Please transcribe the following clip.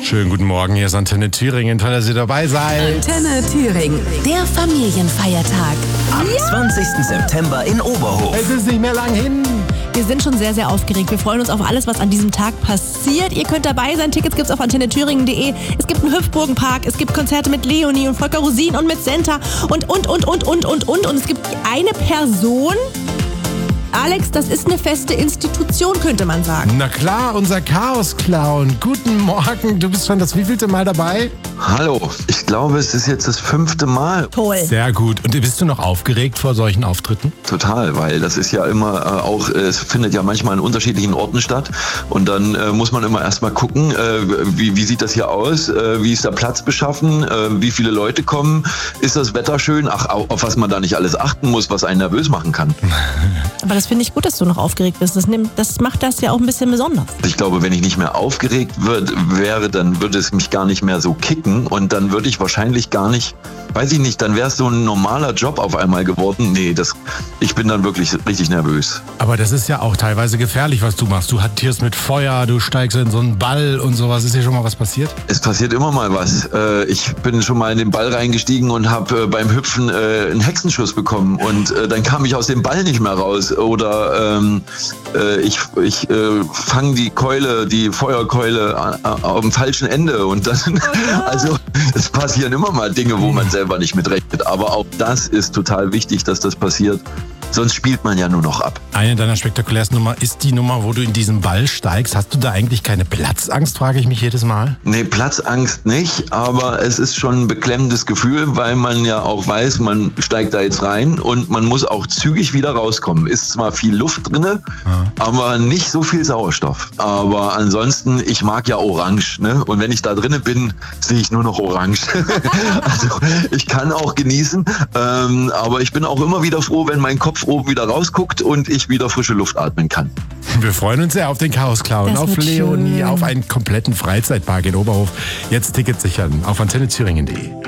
Schönen guten Morgen, hier ist Antenne Thüringen. Toll, dass ihr dabei seid. Antenne Thüringen, der Familienfeiertag. Am 20. September in Oberhof. Es ist nicht mehr lang hin. Wir sind schon sehr, sehr aufgeregt. Wir freuen uns auf alles, was an diesem Tag passiert. Ihr könnt dabei sein. Tickets gibt's auf antennethüringen.de. Es gibt einen Hüpfburgenpark. Es gibt Konzerte mit Leonie und Volker Rosin und mit Senta und. Und es gibt eine Person, Alex, das ist eine feste Institution, könnte man sagen. Na klar, unser Chaos-Clown. Guten Morgen, du bist schon das wievielte Mal dabei? Hallo, ich glaube, es ist jetzt das 5. Mal. Toll. Sehr gut. Und bist du noch aufgeregt vor solchen Auftritten? Total, weil das ist ja immer es findet ja manchmal an unterschiedlichen Orten statt und dann muss man immer erstmal gucken, wie sieht das hier aus, wie ist der Platz beschaffen, wie viele Leute kommen, ist das Wetter schön, auf was man da nicht alles achten muss, was einen nervös machen kann. Aber das finde ich gut, dass du noch aufgeregt bist. Das macht das ja auch ein bisschen besonders. Ich glaube, wenn ich nicht mehr aufgeregt wäre, dann würde es mich gar nicht mehr so kicken und dann würde ich wahrscheinlich gar nicht, weiß ich nicht, dann wäre es so ein normaler Job auf einmal geworden. Nee, ich bin dann wirklich richtig nervös. Aber das ist ja auch teilweise gefährlich, was du machst. Du hantierst mit Feuer, du steigst in so einen Ball und sowas. Ist dir schon mal was passiert? Es passiert immer mal was. Ich bin schon mal in den Ball reingestiegen und habe beim Hüpfen einen Hexenschuss bekommen und dann kam ich aus dem Ball nicht mehr raus. Oder ich fange die Feuerkeule am falschen Ende und dann, also es passieren immer mal Dinge, wo man selber nicht mit rechnet. Aber auch das ist total wichtig, dass das passiert. Sonst spielt man ja nur noch ab. Eine deiner spektakulärsten Nummer ist die Nummer, wo du in diesen Ball steigst. Hast du da eigentlich keine Platzangst, frage ich mich jedes Mal? Nee, Platzangst nicht, aber es ist schon ein beklemmendes Gefühl, weil man ja auch weiß, man steigt da jetzt rein und man muss auch zügig wieder rauskommen. Ist zwar viel Luft drinne, aber nicht so viel Sauerstoff. Aber ansonsten, ich mag ja Orange, ne? Und wenn ich da drinnen bin, sehe ich nur noch Orange. Also ich kann auch genießen, aber ich bin auch immer wieder froh, wenn mein Kopf oben wieder rausguckt und ich wieder frische Luft atmen kann. Wir freuen uns sehr auf den Chaos-Clown, auf Leonie, schön. auf einen kompletten Freizeitpark in Oberhof. Jetzt Tickets sichern auf antennethüringen.de.